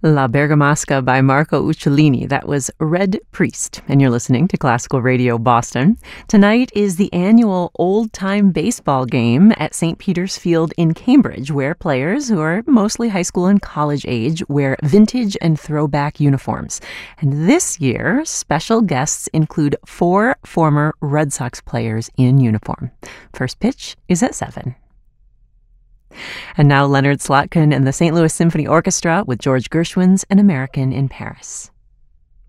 La Bergamasca by Marco Uccellini. That was Red Priest, and you're listening to Classical Radio Boston. Tonight is the annual old-time baseball game at St. Peter's Field in Cambridge, where players who are mostly high school and college age wear vintage and throwback uniforms. And this year, special guests include 4 former Red Sox players in uniform. First pitch is at 7. And now Leonard Slotkin and the St. Louis Symphony Orchestra with George Gershwin's An American in Paris.